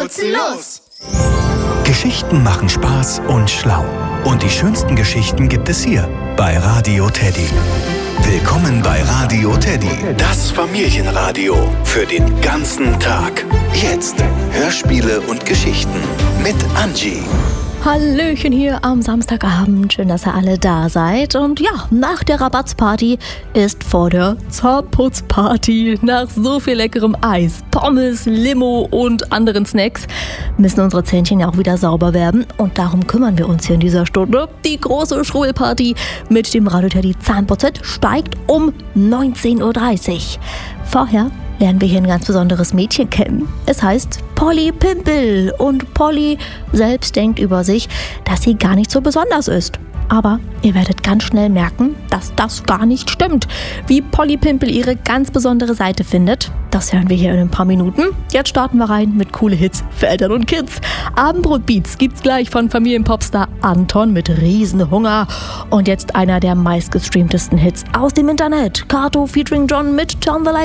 Furzenlos! Geschichten machen Spaß und schlau. Und die schönsten Geschichten gibt es hier bei Radio Teddy. Willkommen bei Radio Teddy, das Familienradio für den ganzen Tag. Jetzt Hörspiele und Geschichten mit Angie. Hallöchen hier am Samstagabend, schön, dass ihr alle da seid. Und ja, nach der Rabatzparty ist vor der Zahnputzparty. Nach so viel leckerem Eis, Pommes, Limo und anderen Snacks müssen unsere Zähnchen ja auch wieder sauber werden. Und darum kümmern wir uns hier in dieser Stunde. Die große Schrubbelparty mit dem Radio Teddy Zahnputzset steigt um 19.30 Uhr. Vorher lernen wir hier ein ganz besonderes Mädchen kennen. Es heißt Polly Pimpel und Polly selbst denkt über sich, dass sie gar nicht so besonders ist. Aber ihr werdet ganz schnell merken, dass das gar nicht stimmt. Wie Polly Pimpel ihre ganz besondere Seite findet, das hören wir hier in ein paar Minuten. Jetzt starten wir rein mit coole Hits für Eltern und Kids. Abendbrotbeats gibt's gleich von Familienpopstar Anton mit Riesenhunger. Und jetzt einer der meistgestreamtesten Hits aus dem Internet. Kato featuring John mit Turn the Lights